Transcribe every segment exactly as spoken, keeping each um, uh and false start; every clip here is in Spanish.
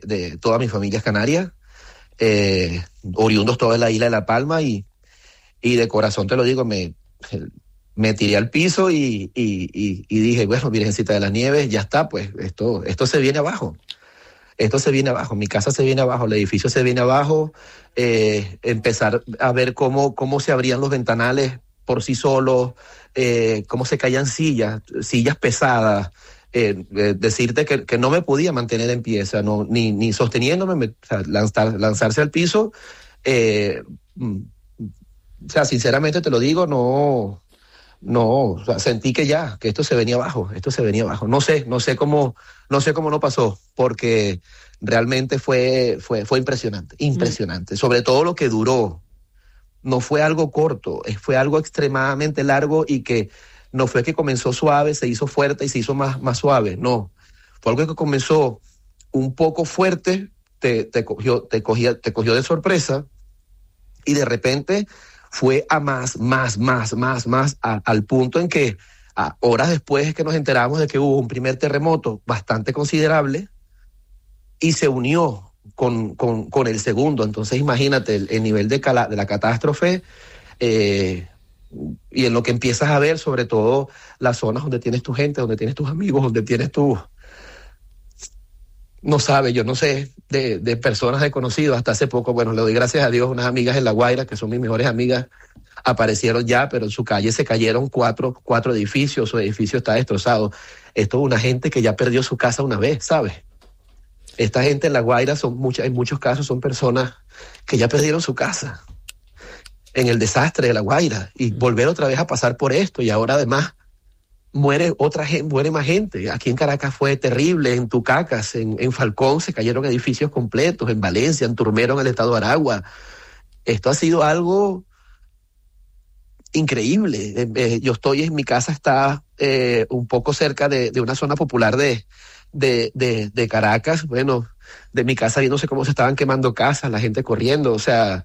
de toda mi familia es canaria, eh, oriundos toda la isla de La Palma, y, y de corazón te lo digo, me, me tiré al piso y, y, y, y dije, bueno, Virgencita de las Nieves, ya está, pues esto, esto se viene abajo. Esto se viene abajo, mi casa se viene abajo, el edificio se viene abajo, eh, empezar a ver cómo, cómo se abrían los ventanales por sí solos, eh, cómo se caían sillas, sillas pesadas, eh, eh, decirte que, que no me podía mantener en pie, o sea, no, ni, ni sosteniéndome, me, o sea, lanzar, lanzarse al piso, eh, o sea, sinceramente te lo digo, no... No, o sea, sentí que ya, que esto se venía abajo, esto se venía abajo. No sé, no sé cómo, no sé cómo no pasó, porque realmente fue, fue, fue impresionante, impresionante. Mm. Sobre todo lo que duró. No fue algo corto, fue algo extremadamente largo, y que no fue que comenzó suave, se hizo fuerte y se hizo más, más suave. No, fue algo que comenzó un poco fuerte, te, te cogió, te cogía, te cogió de sorpresa, y de repente fue a más, más, más, más, más, a, al punto en que a horas después es que nos enteramos de que hubo un primer terremoto bastante considerable y se unió con, con, con el segundo. Entonces imagínate el, el nivel de, cala, de la catástrofe, eh, y en lo que empiezas a ver, sobre todo las zonas donde tienes tu gente, donde tienes tus amigos, donde tienes tu... No sabe, yo no sé, de, de personas de conocidos, hasta hace poco, bueno, le doy gracias a Dios, unas amigas en La Guaira, que son mis mejores amigas, aparecieron ya, pero en su calle se cayeron cuatro, cuatro edificios, su edificio está destrozado. Esto es una gente que ya perdió su casa una vez, ¿sabes? Esta gente en La Guaira, son muchas, en muchos casos son personas que ya perdieron su casa en el desastre de La Guaira, y volver otra vez a pasar por esto, y ahora además muere otra gente, muere más gente. Aquí en Caracas fue terrible, en Tucacas, en, en Falcón se cayeron edificios completos, en Valencia, en Turmero, en el estado de Aragua. Esto ha sido algo increíble. Eh, eh, yo estoy en mi casa, está eh, un poco cerca de, de una zona popular de, de, de, de Caracas. Bueno, de mi casa viéndose cómo se estaban quemando casas, la gente corriendo, o sea...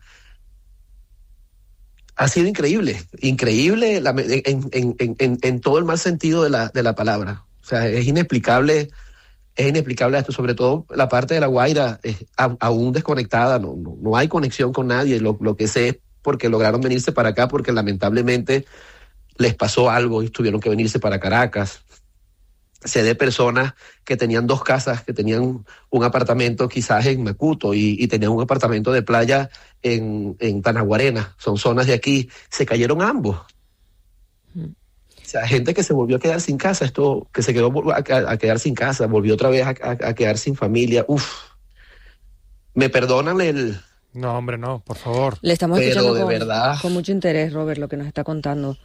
Ha sido increíble, increíble la, en, en, en, en todo el mal sentido de la, de la palabra. O sea, es inexplicable, es inexplicable esto, sobre todo la parte de La Guaira, es a, aún desconectada, no, no, no hay conexión con nadie. Lo, lo que sé es porque lograron venirse para acá, porque lamentablemente les pasó algo y tuvieron que venirse para Caracas. Sé de personas que tenían dos casas, que tenían un apartamento quizás en Macuto y, y tenían un apartamento de playa en, en Tanaguarena, son zonas de aquí, se cayeron ambos. Mm. O sea, gente que se volvió a quedar sin casa, esto que se quedó a, a quedar sin casa, volvió otra vez a, a, a quedar sin familia. Uf, me perdonan el... No, hombre, no, por favor. Le estamos Pero escuchando de con, verdad... con mucho interés, Robert, lo que nos está contando.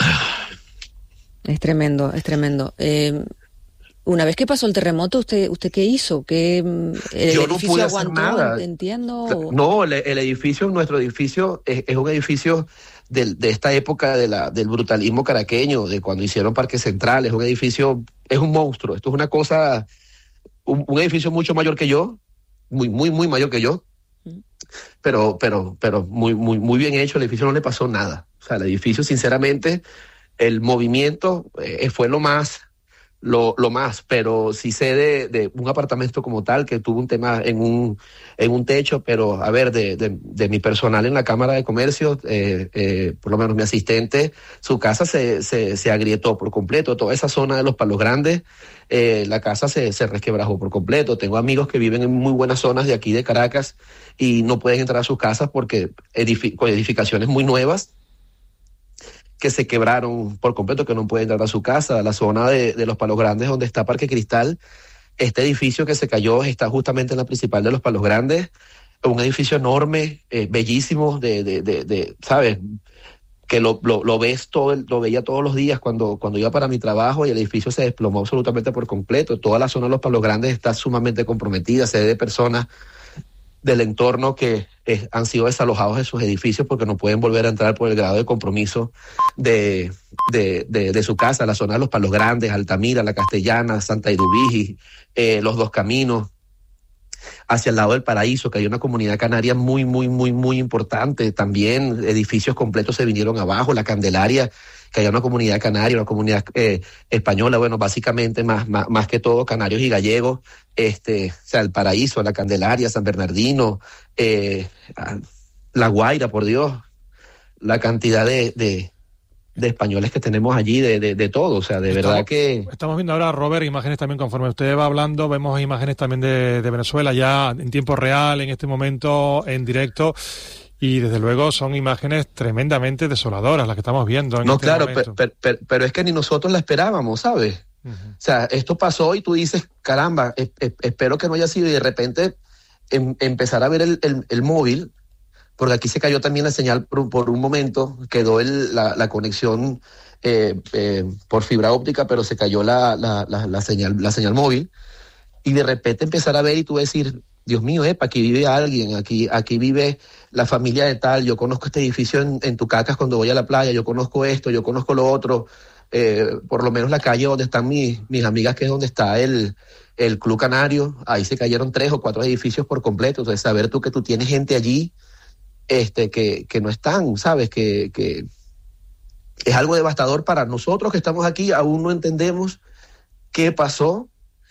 Es tremendo, es tremendo. Eh, una vez que pasó el terremoto, ¿usted usted qué hizo? ¿Qué, el Yo no edificio pude aguantó, hacer nada. Entiendo. O... No, el, el edificio, nuestro edificio, es, es un edificio de, de esta época de la, del brutalismo caraqueño, de cuando hicieron Parque Central. Es un edificio, es un monstruo. Esto es una cosa, un, un edificio mucho mayor que yo, muy, muy, muy mayor que yo. Pero, pero, pero muy, muy, muy bien hecho. El edificio no le pasó nada. O sea, el edificio, sinceramente, el movimiento eh, fue lo más, lo, lo más, pero sí sé de, de un apartamento como tal que tuvo un tema en un, en un techo, pero a ver, de, de, de mi personal en la Cámara de Comercio, eh, eh, por lo menos mi asistente, su casa se, se, se agrietó por completo, toda esa zona de los Palos Grandes, eh, la casa se, se resquebrajó por completo. Tengo amigos que viven en muy buenas zonas de aquí de Caracas y no pueden entrar a sus casas porque edific- con edificaciones muy nuevas que se quebraron por completo, que no pueden entrar a su casa. La zona de, de los Palos Grandes, donde está Parque Cristal, este edificio que se cayó está justamente en la principal de los Palos Grandes, un edificio enorme, eh, bellísimo, de, de, de, de, ¿sabes? Que lo, lo, lo ves todo, el, lo veía todos los días cuando, cuando iba para mi trabajo, y el edificio se desplomó absolutamente por completo. Toda la zona de los Palos Grandes está sumamente comprometida, se ve de personas del entorno que eh, han sido desalojados de sus edificios porque no pueden volver a entrar por el grado de compromiso de, de, de, de su casa. La zona de los Palos Grandes, Altamira, La Castellana, Santa Idubiji, eh, Los Dos Caminos, hacia el lado del Paraíso, que hay una comunidad canaria muy, muy, muy, muy importante. También edificios completos se vinieron abajo. La Candelaria, que haya una comunidad canaria, una comunidad eh, española, bueno, básicamente más, más, más que todo canarios y gallegos, este, o sea, el Paraíso, la Candelaria, San Bernardino, eh, La Guaira, por Dios, la cantidad de, de, de españoles que tenemos allí, de, de, de todo, o sea, de estamos, verdad que... Estamos viendo ahora, Robert, imágenes también conforme usted va hablando, vemos imágenes también de, de Venezuela ya en tiempo real, en este momento, en directo, y desde luego son imágenes tremendamente desoladoras las que estamos viendo en no, este claro, momento. pero, pero, pero es que ni nosotros la esperábamos, ¿sabes? Uh-huh. O sea, esto pasó y tú dices, caramba, es, es, espero que no haya sido, y de repente em, empezar a ver el, el, el móvil, porque aquí se cayó también la señal por, por un momento, quedó el, la, la conexión eh, eh, por fibra óptica, pero se cayó la, la, la, la, señal, la señal móvil, y de repente empezar a ver y tú decir, Dios mío, epa, aquí vive alguien, aquí, aquí vive la familia de tal, yo conozco este edificio en, en Tucacas cuando voy a la playa, yo conozco esto, yo conozco lo otro, eh, por lo menos la calle donde están mis, mis amigas, que es donde está el, el Club Canario, ahí se cayeron tres o cuatro edificios por completo, entonces saber tú que tú tienes gente allí, este, que, que no están, ¿sabes? Que, que es algo devastador para nosotros que estamos aquí, aún no entendemos qué pasó,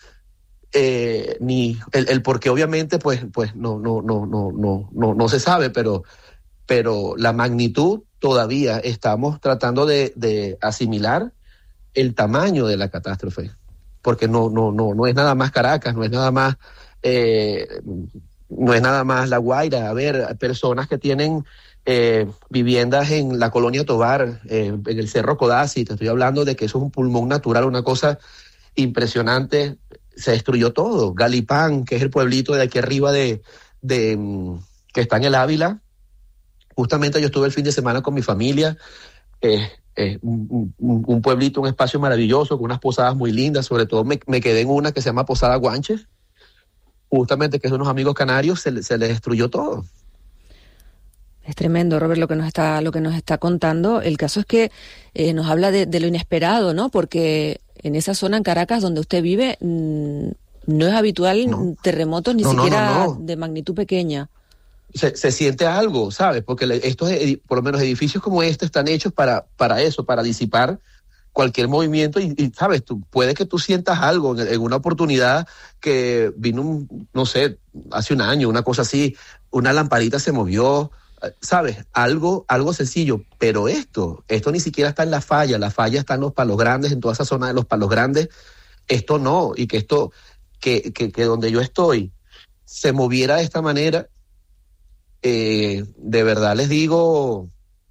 eh, ni el, el por qué, obviamente, pues, pues no, no, no, no, no, no, no se sabe, pero, pero la magnitud todavía estamos tratando de, de asimilar el tamaño de la catástrofe, porque no, no, no, no es nada más Caracas, no es nada más eh, no es nada más La Guaira. A ver, personas que tienen eh, viviendas en la colonia Tovar, eh, en el Cerro Codazzi, te estoy hablando de que eso es un pulmón natural, una cosa impresionante, se destruyó todo. Galipán, que es el pueblito de aquí arriba de, de que está en el Ávila, justamente yo estuve el fin de semana con mi familia, eh, eh, un, un, un pueblito, un espacio maravilloso, con unas posadas muy lindas, sobre todo me, me quedé en una que se llama Posada Guanches, justamente que es de unos amigos canarios, se, se les destruyó todo. Es tremendo, Robert, lo que nos está, lo que nos está contando. El caso es que eh, nos habla de, de lo inesperado, ¿no? Porque en esa zona, en Caracas, donde usted vive, mmm, no es habitual no. terremotos ni no, siquiera no, no, no. de magnitud pequeña. Se, se siente algo, ¿sabes? Porque estos, por lo menos edificios como este, están hechos para, para eso, para disipar cualquier movimiento y, y sabes, tú, puede que tú sientas algo en, en una oportunidad que vino, un, no sé, hace un año, una cosa así, una lamparita se movió, sabes, algo, algo sencillo, pero esto, esto ni siquiera está en la falla, la falla está en los Palos Grandes, en toda esa zona de los Palos Grandes, esto no, y que esto, que, que, que donde yo estoy, se moviera de esta manera, eh, de verdad les digo,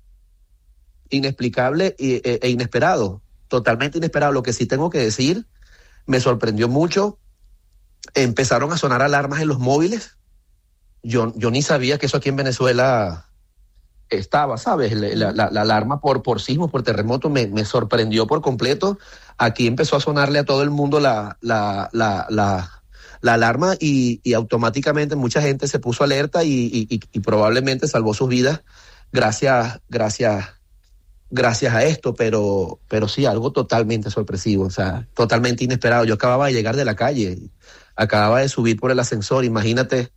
inexplicable e, e, e inesperado. Totalmente inesperado. Lo que sí tengo que decir, me sorprendió mucho, empezaron a sonar alarmas en los móviles, yo, yo ni sabía que eso aquí en Venezuela estaba, ¿sabes? La, la, la alarma por, por sismos, por terremotos, me, me sorprendió por completo. Aquí empezó a sonarle a todo el mundo la, la, la, la, la alarma y, y automáticamente mucha gente se puso alerta y, y, y probablemente salvó sus vidas gracias, gracias gracias a esto, pero, pero sí, algo totalmente sorpresivo, o sea, totalmente inesperado. Yo acababa de llegar de la calle, acababa de subir por el ascensor, imagínate,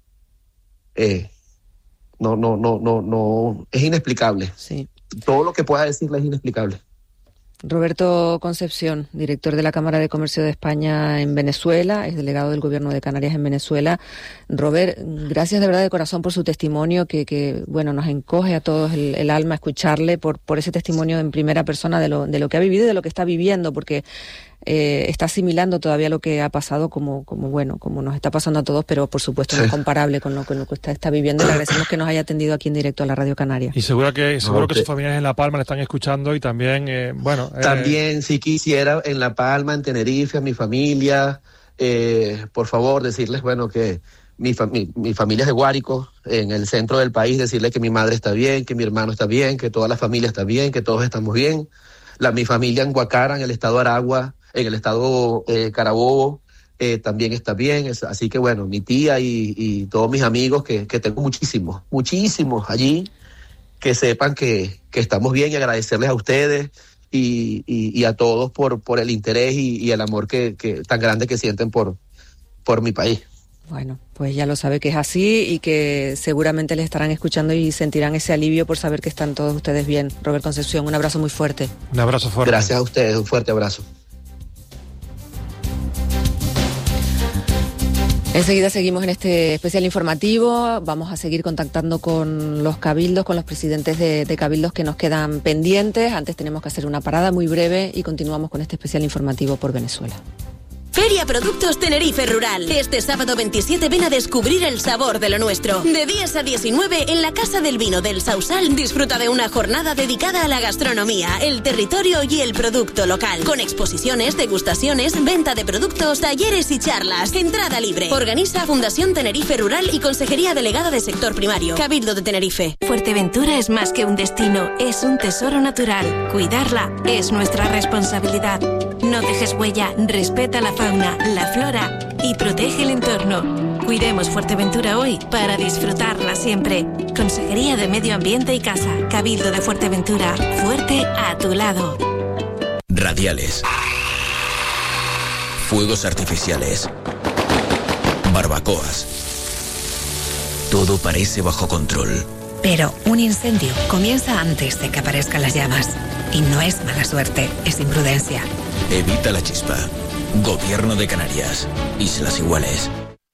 eh, no, no, no, no, no, es inexplicable. Sí. Todo lo que pueda decirle es inexplicable. Roberto Concepción, director de la Cámara de Comercio de España en Venezuela, es delegado del Gobierno de Canarias en Venezuela. Robert, gracias de verdad de corazón por su testimonio, que, que bueno, nos encoge a todos el, el alma escucharle por, por ese testimonio en primera persona de lo, de lo que ha vivido y de lo que está viviendo, porque eh, está asimilando todavía lo que ha pasado como, como bueno, como nos está pasando a todos, pero por supuesto no es comparable con lo, con lo que usted está viviendo. Le agradecemos que nos haya atendido aquí en directo a la Radio Canaria. Y seguro que seguro que sus familiares en La Palma le están escuchando y también, eh, bueno... Eh... También, si quisiera, en La Palma, en Tenerife, a mi familia, eh, por favor, decirles, bueno, que mi, mi, mi familia es de Guárico, en el centro del país, decirles que mi madre está bien, que mi hermano está bien, que toda la familia está bien, que todos estamos bien. La, mi familia en Guacara, en el estado Aragua, en el estado eh, Carabobo, eh, también está bien. Es, así que bueno, mi tía y, y todos mis amigos, que, que tengo muchísimos, muchísimos allí, que sepan que, que estamos bien, y agradecerles a ustedes y, y, y a todos por, por el interés y, y el amor que, que tan grande que sienten por, por mi país. Bueno, pues ya lo sabe que es así y que seguramente les estarán escuchando y sentirán ese alivio por saber que están todos ustedes bien. Robert Concepción, un abrazo muy fuerte. Un abrazo fuerte. Gracias a ustedes, un fuerte abrazo. Enseguida seguimos en este especial informativo. Vamos a seguir contactando con los cabildos, con los presidentes de, de cabildos que nos quedan pendientes. Antes tenemos que hacer una parada muy breve y continuamos con este especial informativo por Venezuela. Feria Productos Tenerife Rural. Este sábado veintisiete ven a descubrir el sabor de lo nuestro. De diez a diecinueve en la Casa del Vino del Sausal disfruta de una jornada dedicada a la gastronomía, el territorio y el producto local. Con exposiciones, degustaciones, venta de productos, talleres y charlas. Entrada libre. Organiza Fundación Tenerife Rural y Consejería Delegada de Sector Primario. Cabildo de Tenerife. Fuerteventura es más que un destino, es un tesoro natural. Cuidarla es nuestra responsabilidad. No dejes huella, respeta la fauna, la flora y protege el entorno. Cuidemos Fuerteventura hoy para disfrutarla siempre. Consejería de Medio Ambiente y Casa, Cabildo de Fuerteventura, fuerte a tu lado. Radiales, fuegos artificiales, barbacoas. Todo parece bajo control. Pero un incendio comienza antes de que aparezcan las llamas. Y no es mala suerte, es imprudencia. Evita la chispa. Gobierno de Canarias. Islas Iguales.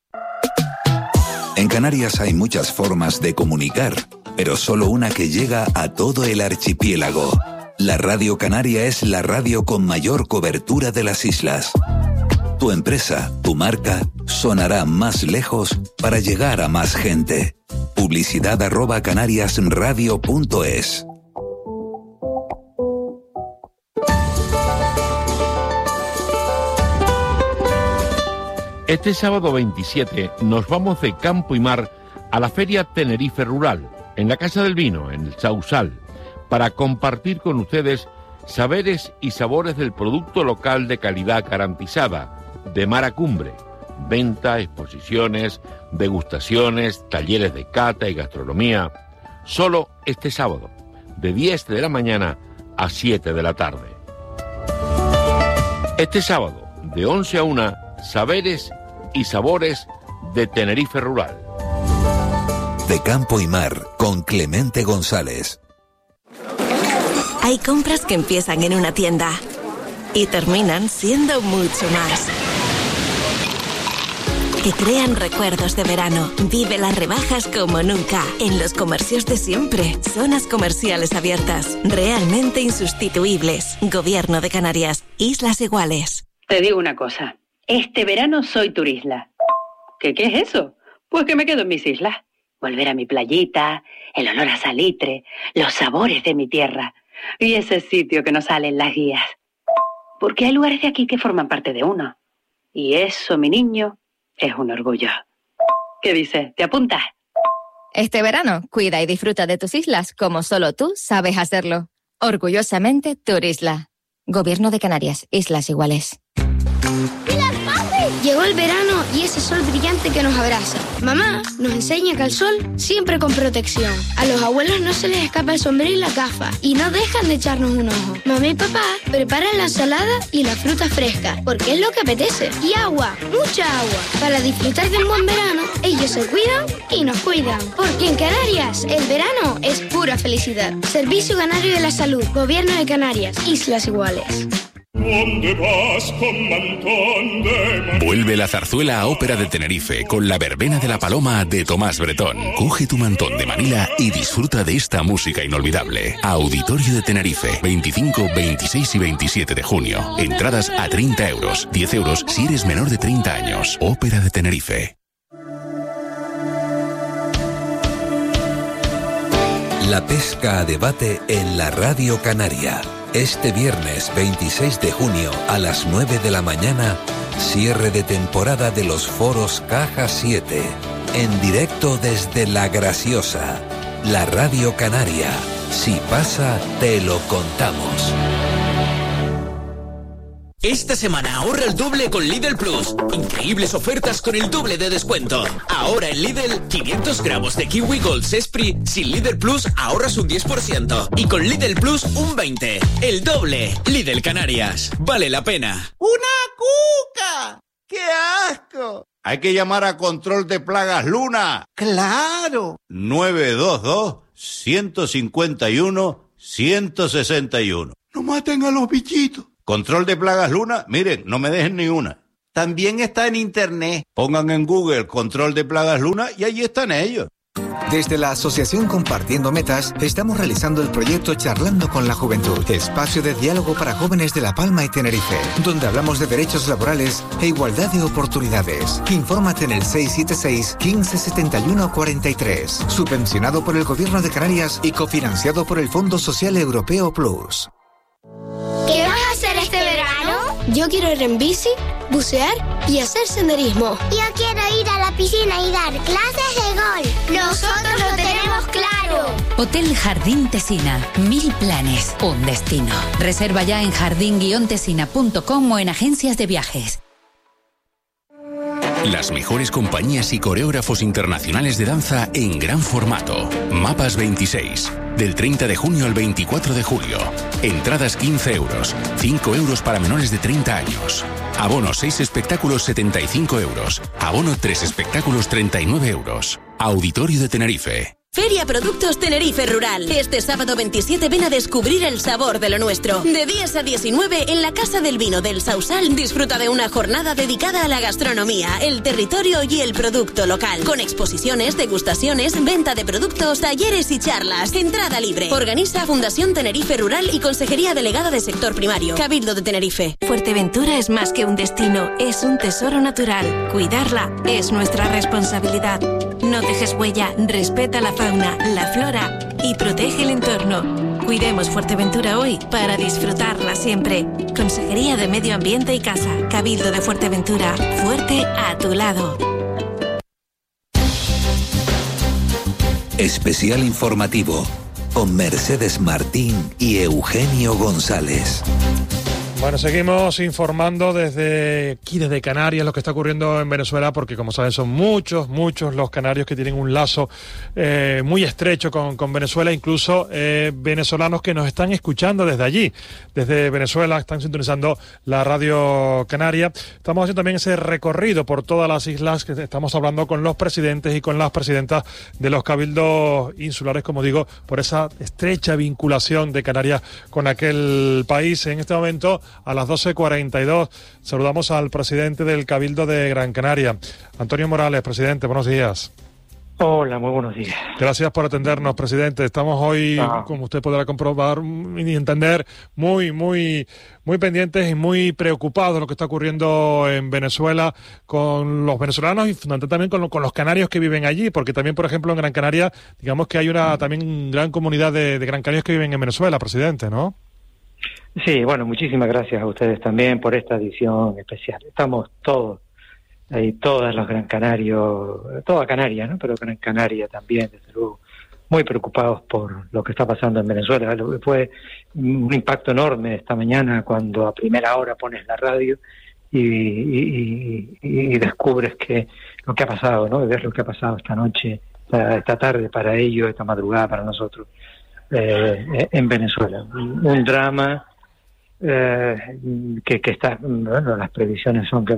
En Canarias hay muchas formas de comunicar, pero solo una que llega a todo el archipiélago. La Radio Canaria es la radio con mayor cobertura de las islas. Tu empresa, tu marca, sonará más lejos para llegar a más gente. Publicidad arroba canariasradio punto es. Este sábado veintisiete nos vamos de campo y mar a la Feria Tenerife Rural, en la Casa del Vino, en el Sausal, para compartir con ustedes saberes y sabores del producto local de calidad garantizada, de mar a cumbre. Venta, exposiciones, degustaciones, talleres de cata y gastronomía. Solo este sábado, de diez de la mañana a siete de la tarde. Este sábado, de once a una, saberes y sabores de Tenerife Rural. De campo y mar, con Clemente González. Hay compras que empiezan en una tienda y terminan siendo mucho más. Que crean recuerdos de verano. Vive las rebajas como nunca. En los comercios de siempre. Zonas comerciales abiertas. Realmente insustituibles. Gobierno de Canarias. Islas Iguales. Te digo una cosa. Este verano soy turisla. ¿Qué, qué es eso? Pues que me quedo en mis islas. Volver a mi playita, el olor a salitre, los sabores de mi tierra y ese sitio que nos sale en las guías. Porque hay lugares de aquí que forman parte de uno. Y eso, mi niño, es un orgullo. ¿Qué dices? ¿Te apuntas? Este verano, cuida y disfruta de tus islas como solo tú sabes hacerlo. Orgullosamente, Turisla. Gobierno de Canarias. Islas Iguales. Llegó el verano y ese sol brillante que nos abraza. Mamá nos enseña que el sol siempre con protección. A los abuelos no se les escapa el sombrero y la gafa y no dejan de echarnos un ojo. Mamá y papá preparan la ensalada y la fruta fresca porque es lo que apetece. Y agua, mucha agua. Para disfrutar del buen verano, ellos se cuidan y nos cuidan. Porque en Canarias el verano es pura felicidad. Servicio Canario de la Salud, Gobierno de Canarias, Islas Iguales. ¿Dónde vas con mantón de... Vuelve la zarzuela a Ópera de Tenerife con la verbena de la Paloma de Tomás Bretón. Coge tu mantón de Manila y disfruta de esta música inolvidable. Auditorio de Tenerife, veinticinco, veintiséis y veintisiete de junio. Entradas a treinta euros, diez euros si eres menor de treinta años. Ópera de Tenerife. La pesca a debate en la Radio Canaria. Este viernes veintiséis de junio a las nueve de la mañana, cierre de temporada de los foros Caja siete. En directo desde La Graciosa. La Radio Canaria. Si pasa, te lo contamos. Esta semana ahorra el doble con Lidl Plus. Increíbles ofertas con el doble de descuento. Ahora en Lidl, quinientos gramos de Kiwi Gold Sespri sin Lidl Plus ahorras un diez por ciento. Y con Lidl Plus un veinte por ciento. El doble. Lidl Canarias. Vale la pena. ¡Una cuca! ¡Qué asco! Hay que llamar a Control de Plagas Luna. ¡Claro! nueve dos dos, uno cinco uno, uno seis uno. ¡No maten a los bichitos! Control de Plagas Luna, miren, no me dejen ni una. También está en internet. Pongan en Google Control de Plagas Luna y allí están ellos. Desde la Asociación Compartiendo Metas, estamos realizando el proyecto Charlando con la Juventud, espacio de diálogo para jóvenes de La Palma y Tenerife, donde hablamos de derechos laborales e igualdad de oportunidades. Infórmate en el seis siete seis, uno cinco siete uno, cuatro tres, subvencionado por el Gobierno de Canarias y cofinanciado por el Fondo Social Europeo Plus. ¿Qué vas a hacer este verano? Yo quiero ir en bici, bucear y hacer senderismo. Yo quiero ir a la piscina y dar clases de golf. Nosotros lo tenemos claro. Hotel Jardín Tesina. Mil planes, un destino. Reserva ya en jardín guion tesina punto com o en agencias de viajes. Las mejores compañías y coreógrafos internacionales de danza en gran formato. Mapas veintiséis. Del treinta de junio al veinticuatro de julio. Entradas quince euros. cinco euros para menores de treinta años. Abono seis espectáculos setenta y cinco euros. Abono tres espectáculos treinta y nueve euros. Auditorio de Tenerife. Feria Productos Tenerife Rural. Este sábado veintisiete ven a descubrir el sabor de lo nuestro. De diez a diecinueve en la Casa del Vino del Sausal disfruta de una jornada dedicada a la gastronomía, el territorio y el producto local. Con exposiciones, degustaciones, venta de productos, talleres y charlas. Entrada libre. Organiza Fundación Tenerife Rural y Consejería Delegada de Sector Primario. Cabildo de Tenerife. Fuerteventura es más que un destino, es un tesoro natural. Cuidarla es nuestra responsabilidad. No dejes huella, respeta la fauna, la flora y protege el entorno. Cuidemos Fuerteventura hoy para disfrutarla siempre. Consejería de Medio Ambiente y Casa, Cabildo de Fuerteventura, fuerte a tu lado. Especial informativo con Mercedes Martín y Eugenio González. Bueno, seguimos informando desde aquí, desde Canarias, lo que está ocurriendo en Venezuela, porque como saben son muchos, muchos los canarios que tienen un lazo eh, muy estrecho con, con Venezuela, incluso eh, venezolanos que nos están escuchando desde allí, desde Venezuela, están sintonizando la radio canaria. Estamos haciendo también ese recorrido por todas las islas, que estamos hablando con los presidentes y con las presidentas de los cabildos insulares, como digo, por esa estrecha vinculación de Canarias con aquel país. En este momento, a las doce cuarenta y dos, saludamos al presidente del Cabildo de Gran Canaria, Antonio Morales. Presidente, buenos días. Hola, muy buenos días. Gracias por atendernos, presidente. Estamos hoy, ah. como usted podrá comprobar y entender, muy, muy, muy pendientes y muy preocupados de lo que está ocurriendo en Venezuela con los venezolanos y fundamentalmente también con, lo, con los canarios que viven allí, porque también, por ejemplo, en Gran Canaria, digamos que hay una también gran comunidad de, de gran canarios que viven en Venezuela, presidente, ¿no? Sí, bueno, muchísimas gracias a ustedes también por esta edición especial. Estamos todos, ahí todas los Gran Canarios, toda Canarias, ¿no? Pero Gran Canaria también, desde luego, muy preocupados por lo que está pasando en Venezuela. Fue un impacto enorme esta mañana cuando a primera hora pones la radio y, y, y, y descubres que lo que ha pasado, ¿no? Ves lo que ha pasado esta noche, esta, esta tarde para ellos, esta madrugada para nosotros, eh, en Venezuela. Un drama. Eh, que, que está, bueno, las previsiones son que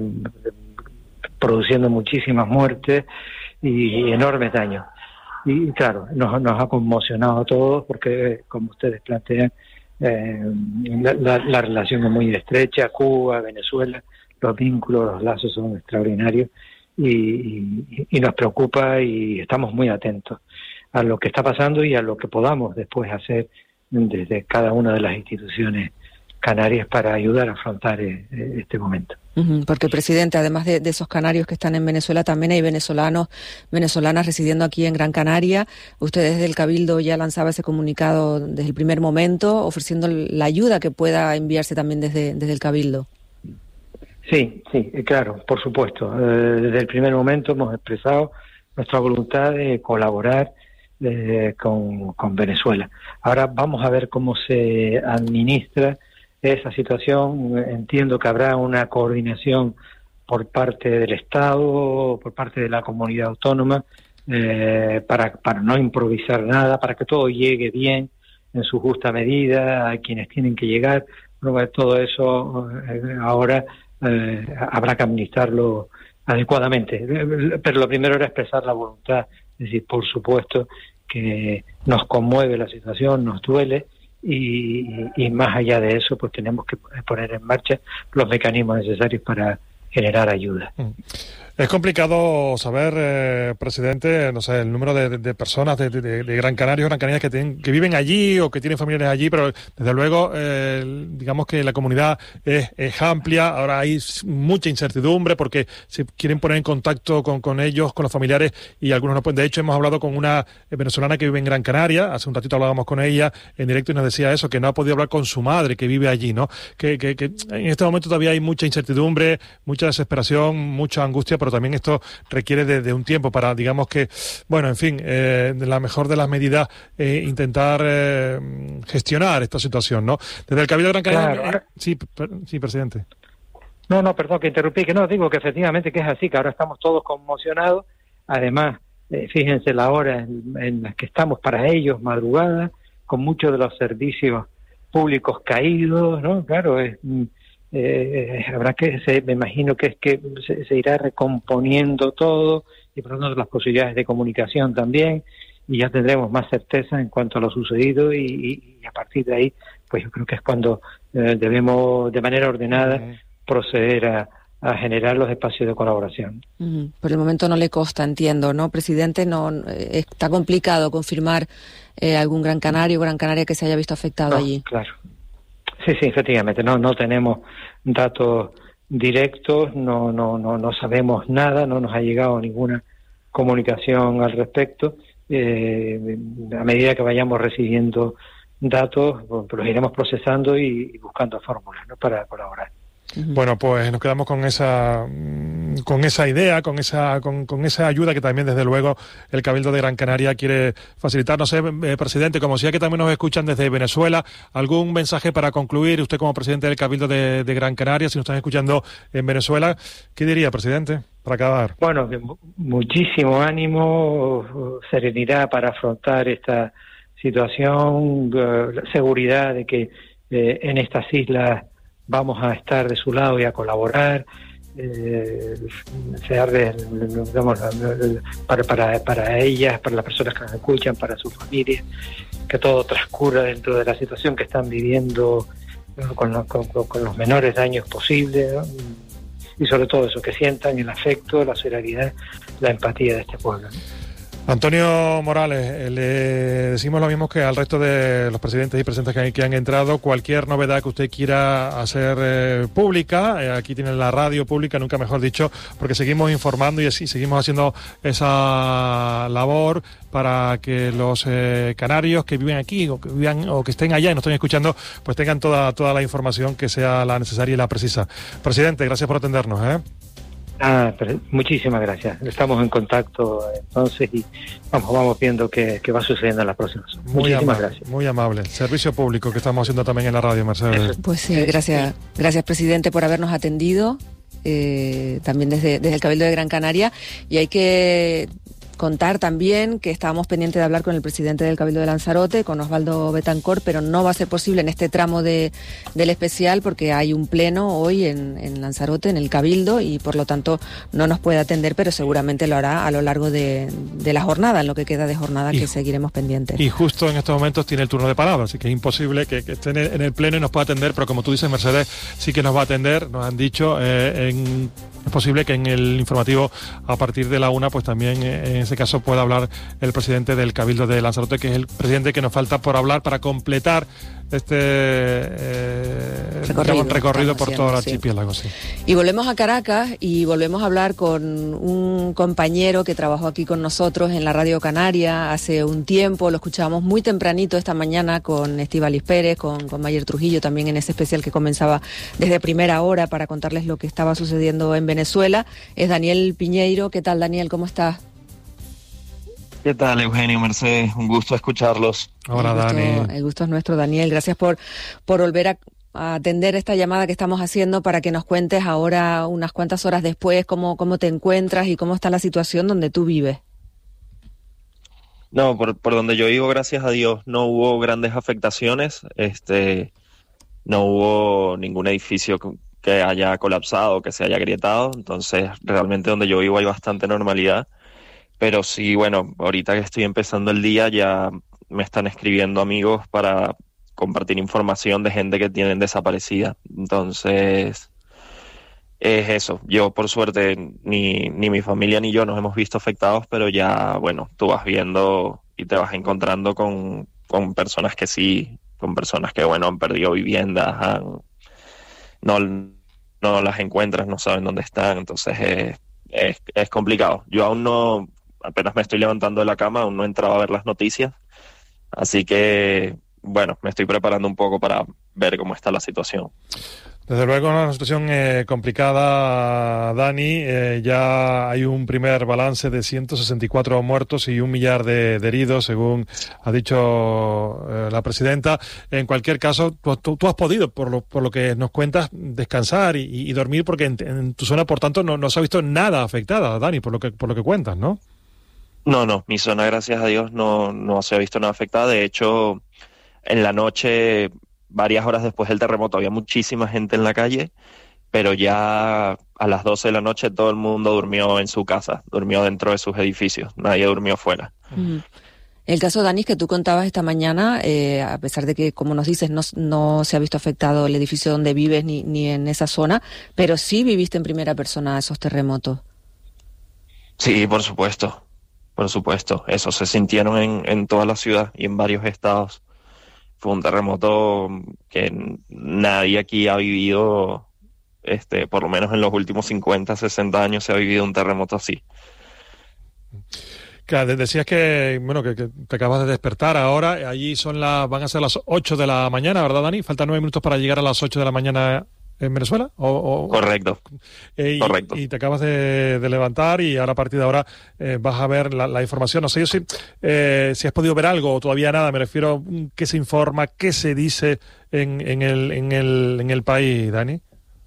produciendo muchísimas muertes y enormes daños. Y claro, nos, nos ha conmocionado a todos porque, como ustedes plantean, eh, la, la, la relación es muy estrecha. Cuba, Venezuela, los vínculos, los lazos son extraordinarios y, y, y nos preocupa y estamos muy atentos a lo que está pasando y a lo que podamos después hacer desde cada una de las instituciones canarias para ayudar a afrontar eh, este momento. Uh-huh, porque, presidente, además de, de esos canarios que están en Venezuela, también hay venezolanos, venezolanas residiendo aquí en Gran Canaria. Ustedes desde el Cabildo ya lanzaba ese comunicado desde el primer momento, ofreciendo la ayuda que pueda enviarse también desde, desde el Cabildo. Sí, sí, claro, por supuesto. Eh, desde el primer momento hemos expresado nuestra voluntad de colaborar eh, con, con Venezuela. Ahora vamos a ver cómo se administra esa situación. Entiendo que habrá una coordinación por parte del Estado, por parte de la comunidad autónoma, eh, para, para no improvisar nada, para que todo llegue bien, en su justa medida, a quienes tienen que llegar. Bueno, todo eso eh, ahora eh, habrá que administrarlo adecuadamente. Pero lo primero era expresar la voluntad, es decir, por supuesto que nos conmueve la situación, nos duele, y, y más allá de eso, pues tenemos que poner en marcha los mecanismos necesarios para generar ayuda. Es complicado saber, eh, presidente, no sé, el número de, de, de personas de, de, de Gran Canaria o Gran Canarias que, tienen, que viven allí o que tienen familiares allí, pero desde luego, eh, digamos que la comunidad es, es amplia. Ahora hay mucha incertidumbre porque se quieren poner en contacto con, con ellos, con los familiares, y algunos no pueden. De hecho, hemos hablado con una venezolana que vive en Gran Canaria. Hace un ratito hablábamos con ella en directo y nos decía eso, que no ha podido hablar con su madre, que vive allí, ¿no? Que, que, que en este momento todavía hay mucha incertidumbre, mucha desesperación, mucha angustia, pero también esto requiere de, de un tiempo para, digamos que, bueno, en fin, eh, de la mejor de las medidas, eh, intentar eh, gestionar esta situación, ¿no? Desde el Cabildo de Gran Canaria... Claro. Sí, per, sí, presidente. No, no, perdón que interrumpí, que no, digo que efectivamente que es así, que ahora estamos todos conmocionados. Además, eh, fíjense la hora en, en la que estamos para ellos, madrugada, con muchos de los servicios públicos caídos, ¿no? Claro, es... Eh, habrá que, se, me imagino que es que se, se irá recomponiendo todo, y por lo tanto las posibilidades de comunicación también, y ya tendremos más certeza en cuanto a lo sucedido, y, y, y a partir de ahí, pues yo creo que es cuando eh, debemos de manera ordenada uh-huh. proceder a, a generar los espacios de colaboración. Uh-huh. Por el momento no le consta, entiendo, ¿no, presidente? No, eh, está complicado confirmar eh, algún Gran Canario o Gran Canaria que se haya visto afectado no, allí. Claro. Sí, sí, efectivamente, no no tenemos datos directos, no no no no sabemos nada, no nos ha llegado ninguna comunicación al respecto. Eh, a medida que vayamos recibiendo datos, pues los iremos procesando y, y buscando fórmulas, ¿no?, para colaborar. Bueno, pues nos quedamos con esa con esa idea, con esa con, con esa ayuda que también desde luego el Cabildo de Gran Canaria quiere facilitar. No sé, eh, presidente, como decía que también nos escuchan desde Venezuela, algún mensaje para concluir, usted como presidente del Cabildo de, de Gran Canaria, si nos están escuchando en Venezuela, ¿qué diría, presidente, para acabar? Bueno, muchísimo ánimo, serenidad para afrontar esta situación, la seguridad de que eh, en estas islas vamos a estar de su lado y a colaborar, eh, de, digamos, para, para, para ellas, para las personas que nos escuchan, para sus familias, que todo transcurra dentro de la situación que están viviendo, ¿no?, con, los, con, con los menores daños posibles, ¿no?, y sobre todo eso, que sientan el afecto, la solidaridad, la empatía de este pueblo, ¿no? Antonio Morales, le decimos lo mismo que al resto de los presidentes y presidentes que, que han entrado. Cualquier novedad que usted quiera hacer eh, pública, eh, aquí tienen la radio pública, nunca mejor dicho, porque seguimos informando y así seguimos haciendo esa labor para que los eh, canarios que viven aquí o que vivan o que estén allá y nos estén escuchando, pues tengan toda toda la información que sea la necesaria y la precisa. Presidente, gracias por atendernos, ¿eh? Ah, pero muchísimas gracias. Estamos en contacto entonces y vamos vamos viendo qué, qué va sucediendo en las próximas. Muy muchísimas amable, gracias. Muy amable. Servicio público que estamos haciendo también en la radio, Mercedes. Pues sí, gracias, gracias presidente por habernos atendido, eh, también desde, desde el Cabildo de Gran Canaria, y hay que contar también que estábamos pendientes de hablar con el presidente del Cabildo de Lanzarote, con Osvaldo Betancor, pero no va a ser posible en este tramo de, del especial porque hay un pleno hoy en, en Lanzarote, en el Cabildo, y por lo tanto no nos puede atender, pero seguramente lo hará a lo largo de, de la jornada, en lo que queda de jornada, y, que seguiremos pendientes. Y justo en estos momentos tiene el turno de palabra, así que es imposible que, que esté en el, en el pleno y nos pueda atender, pero como tú dices, Mercedes, sí que nos va a atender, nos han dicho, eh, en, es posible que en el informativo a partir de la una, pues también eh, en ese caso pueda hablar el presidente del Cabildo de Lanzarote, que es el presidente que nos falta por hablar para completar este eh, recorrido, recorrido por todo el archipiélago. Sí. Y volvemos a Caracas y volvemos a hablar con un compañero que trabajó aquí con nosotros en la Radio Canaria hace un tiempo. Lo escuchábamos muy tempranito esta mañana con Estíbaliz Pérez, con, con Mayer Trujillo, también en ese especial que comenzaba desde primera hora para contarles lo que estaba sucediendo en Venezuela. Es Daniel Piñeiro. ¿Qué tal, Daniel? ¿Cómo estás? ¿Qué tal, Eugenio, Mercedes? Un gusto escucharlos. Hola, el gusto, Dani. El gusto es nuestro, Daniel. Gracias por, por volver a, a atender esta llamada que estamos haciendo para que nos cuentes ahora, unas cuantas horas después, cómo, cómo te encuentras y cómo está la situación donde tú vives. No, por, por donde yo vivo, gracias a Dios, no hubo grandes afectaciones. Este, no hubo ningún edificio que haya colapsado, que se haya agrietado. Entonces, realmente donde yo vivo hay bastante normalidad. Pero sí, bueno, ahorita que estoy empezando el día ya me están escribiendo amigos para compartir información de gente que tienen desaparecida. Entonces, es eso. Yo, por suerte, ni, ni mi familia ni yo nos hemos visto afectados, pero ya, bueno, tú vas viendo y te vas encontrando con, con personas que sí, con personas que, bueno, han perdido viviendas, han, no, no las encuentras, no saben dónde están. Entonces, es, es, es complicado. Yo aún no, apenas me estoy levantando de la cama, aún no he entrado a ver las noticias. Así que, bueno, me estoy preparando un poco para ver cómo está la situación. Desde luego una situación eh, complicada, Dani. Eh, ya hay un primer balance de ciento sesenta y cuatro muertos y un millar de, de heridos, según ha dicho eh, la presidenta. En cualquier caso, tú, tú, tú has podido, por lo, por lo que nos cuentas, descansar y, y dormir, porque en, en tu zona, por tanto, no, no se ha visto nada afectada, Dani, por lo que, por lo que cuentas, ¿no? No, no, mi zona, gracias a Dios, no, no se ha visto nada afectada. De hecho, en la noche, varias horas después del terremoto, había muchísima gente en la calle, pero ya a las doce de la noche todo el mundo durmió en su casa, durmió dentro de sus edificios, nadie durmió fuera. Uh-huh. El caso, Dani, que tú contabas esta mañana, eh, a pesar de que, como nos dices, no, no se ha visto afectado el edificio donde vives ni, ni en esa zona, pero sí viviste en primera persona esos terremotos. Sí, por supuesto. Por supuesto, eso se sintieron en, en toda la ciudad y en varios estados. Fue un terremoto que nadie aquí ha vivido, este, por lo menos en los últimos cincuenta, sesenta años se ha vivido un terremoto así. Claro, decías que, bueno, que, que te acabas de despertar ahora, allí son las, van a ser las ocho de la mañana, ¿verdad, Dani? Faltan nueve minutos para llegar a las ocho de la mañana en Venezuela. ¿O, o... Correcto. Eh, y, Correcto. Y te acabas de, de levantar y ahora a partir de ahora eh, vas a ver la, la información. No sé yo si, eh, si has podido ver algo o todavía nada. Me refiero a qué se informa, qué se dice en, en, el, en, el, en el país, Dani.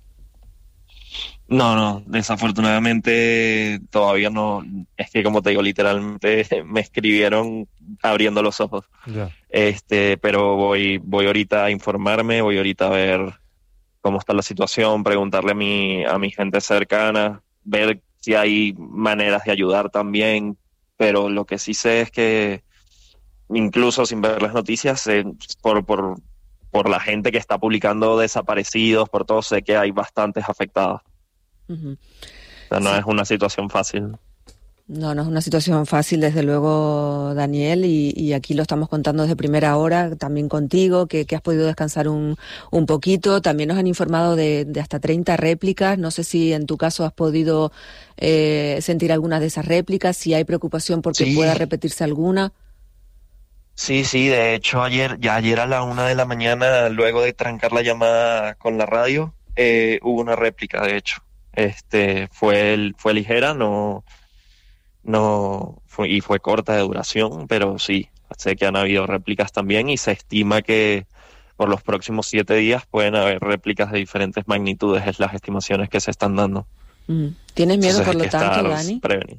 No, no, desafortunadamente todavía no. Es que, como te digo, literalmente me escribieron abriendo los ojos. Ya. Este, pero voy, voy ahorita a informarme, voy ahorita a ver cómo está la situación, preguntarle a mi, a mi gente cercana, ver si hay maneras de ayudar también, pero lo que sí sé es que incluso sin ver las noticias, eh, por, por, por la gente que está publicando desaparecidos, por todo, sé que hay bastantes afectados. Uh-huh. O sea, no sí. es una situación fácil. No, no es una situación fácil, desde luego, Daniel, y, y aquí lo estamos contando desde primera hora, también contigo, que, que has podido descansar un, un poquito. También nos han informado de, de hasta treinta réplicas. No sé si en tu caso has podido eh, sentir algunas de esas réplicas, si hay preocupación porque sí. pueda repetirse alguna. Sí, sí, de hecho ayer, ya ayer a la una de la mañana, luego de trancar la llamada con la radio, eh, hubo una réplica, de hecho. Este, fue, el, fue ligera, no... No fue, y fue corta de duración, pero sí, sé que han habido réplicas también y se estima que por los próximos siete días pueden haber réplicas de diferentes magnitudes, es las estimaciones que se están dando. Mm. ¿Tienes miedo Entonces, por lo tanto, Dani? Prevenido.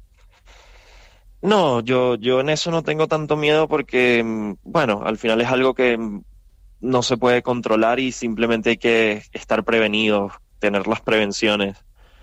No, yo, yo en eso no tengo tanto miedo porque, bueno, al final es algo que no se puede controlar y simplemente hay que estar prevenidos, tener las prevenciones.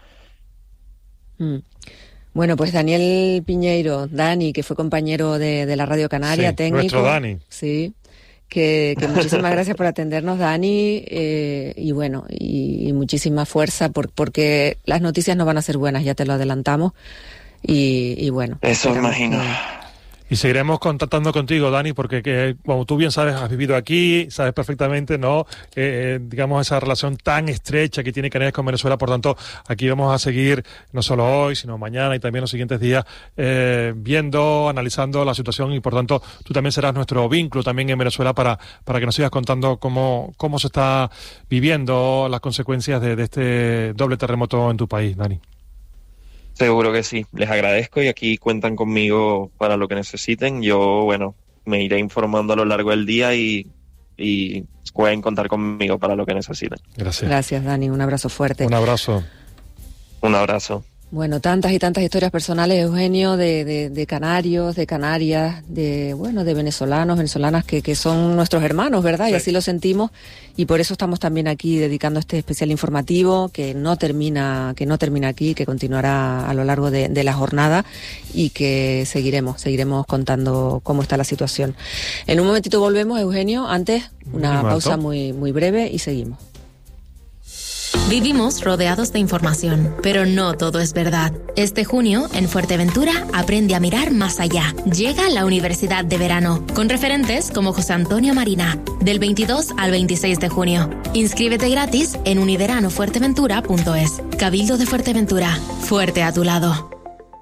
Mm. Bueno, pues Daniel Piñeiro, Dani, que fue compañero de, de la Radio Canaria, sí, técnico. Nuestro Dani. Sí, que, que muchísimas gracias por atendernos, Dani, eh, y bueno, y, y muchísima fuerza, por, porque las noticias no van a ser buenas, ya te lo adelantamos, y, y bueno. Eso me imagino. Que... Y seguiremos contactando contigo, Dani, porque que, como tú bien sabes, has vivido aquí, sabes perfectamente, ¿no? Eh, digamos, esa relación tan estrecha que tiene Canarias con Venezuela. Por tanto, aquí vamos a seguir, no solo hoy, sino mañana y también los siguientes días, eh, viendo, analizando la situación y, por tanto, tú también serás nuestro vínculo también en Venezuela para, para que nos sigas contando cómo, cómo se está viviendo las consecuencias de, de este doble terremoto en tu país, Dani. Seguro que sí, les agradezco y aquí cuentan conmigo para lo que necesiten. Yo, bueno, me iré informando a lo largo del día y, y pueden contar conmigo para lo que necesiten. Gracias. Gracias, Dani, un abrazo fuerte. Un abrazo. Un abrazo. Bueno, tantas y tantas historias personales, Eugenio, de, de, de canarios, de Canarias, de bueno, de venezolanos, venezolanas que, que son nuestros hermanos, ¿verdad? Sí. Y así lo sentimos, y por eso estamos también aquí dedicando este especial informativo que no termina, que no termina aquí, que continuará a lo largo de, de la jornada y que seguiremos, seguiremos contando cómo está la situación. En un momentito volvemos, Eugenio. Antes, una pausa muy, muy breve y seguimos. Vivimos rodeados de información, pero no todo es verdad. Este junio, en Fuerteventura, aprende a mirar más allá. Llega la Universidad de Verano, con referentes como José Antonio Marina, del veintidós al veintiséis de junio. Inscríbete gratis en univerano fuerteventura punto es. Cabildo de Fuerteventura, fuerte a tu lado.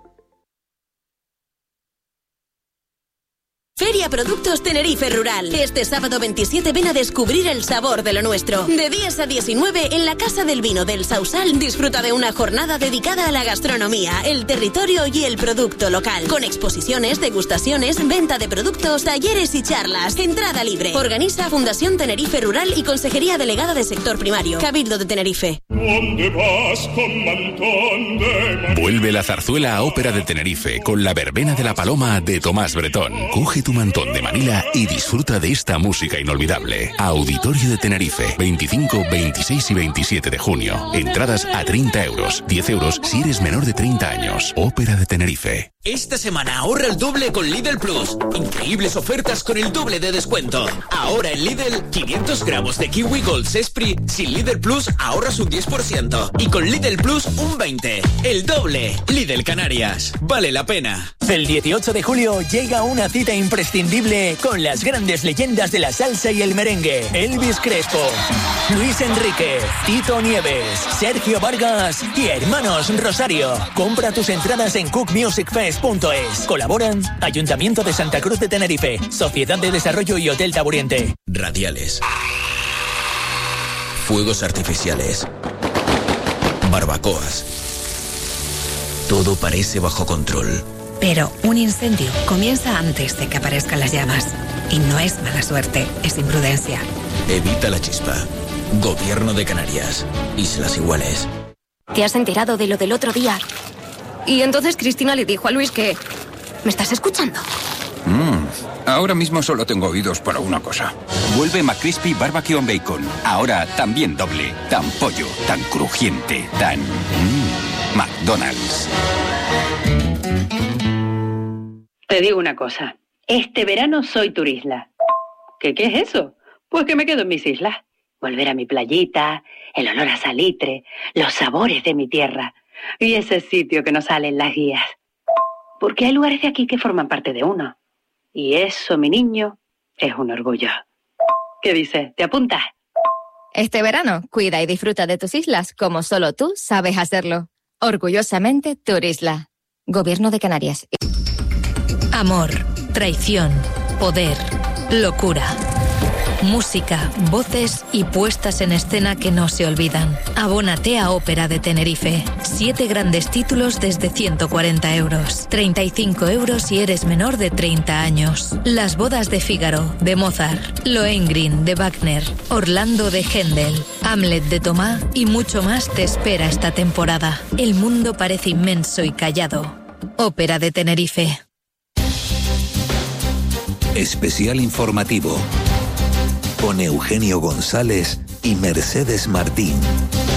Feria Productos Tenerife Rural. Este sábado veintisiete ven a descubrir el sabor de lo nuestro. De diez a diecinueve en la Casa del Vino del Sausal disfruta de una jornada dedicada a la gastronomía, el territorio y el producto local. Con exposiciones, degustaciones, venta de productos, talleres y charlas. Entrada libre. Organiza Fundación Tenerife Rural y Consejería Delegada de Sector Primario. Cabildo de Tenerife. ¿Dónde vas con mantón de... Vuelve la zarzuela a Ópera de Tenerife con la verbena de la Paloma de Tomás Bretón. Coge tu mantón de Manila y disfruta de esta música inolvidable. Auditorio de Tenerife, veinticinco, veintiséis y veintisiete de junio. Entradas a treinta euros, diez euros si eres menor de treinta años. Ópera de Tenerife. Esta semana ahorra el doble con Lidl Plus. Increíbles ofertas con el doble de descuento. Ahora en Lidl, quinientos gramos de Kiwi Gold Sespri sin Lidl Plus ahorras un diez por ciento. Y con Lidl Plus un veinte por ciento. El doble. Lidl Canarias. Vale la pena. El dieciocho de julio llega una cita imprescindible con las grandes leyendas de la salsa y el merengue. Elvis Crespo, Luis Enrique, Tito Nieves, Sergio Vargas y Hermanos Rosario. Compra tus entradas en cook music fest punto es. Colaboran Ayuntamiento de Santa Cruz de Tenerife, Sociedad de Desarrollo y Hotel Taburiente. Radiales. Fuegos artificiales. Barbacoas. Todo parece bajo control. Pero un incendio comienza antes de que aparezcan las llamas. Y no es mala suerte, es imprudencia. Evita la chispa. Gobierno de Canarias. Islas Iguales. ¿Te has enterado de lo del otro día? Y entonces Cristina le dijo a Luis que... ¿Me estás escuchando? Mm, ahora mismo solo tengo oídos para una cosa. Vuelve McCrispy Barbecue Bacon. Ahora también doble. Tan pollo, tan crujiente, tan... Mm, McDonald's. Te digo una cosa. Este verano soy Turisla. ¿Qué, qué es eso? Pues que me quedo en mis islas. Volver a mi playita, el olor a salitre, los sabores de mi tierra y ese sitio que nos sale en las guías. Porque hay lugares de aquí que forman parte de uno. Y eso, mi niño, es un orgullo. ¿Qué dices? ¿Te apuntas? Este verano, cuida y disfruta de tus islas como solo tú sabes hacerlo. Orgullosamente, Turisla. Gobierno de Canarias. Amor, traición, poder, locura. Música, voces y puestas en escena que no se olvidan. Abónate a Ópera de Tenerife. Siete grandes títulos desde ciento cuarenta euros. treinta y cinco euros si eres menor de treinta años. Las bodas de Fígaro, de Mozart. Lohengrin, de Wagner. Orlando, de Händel. Hamlet, de Tomás y mucho más te espera esta temporada. El mundo parece inmenso y callado. Ópera de Tenerife. Especial informativo con Eugenio González y Mercedes Martín.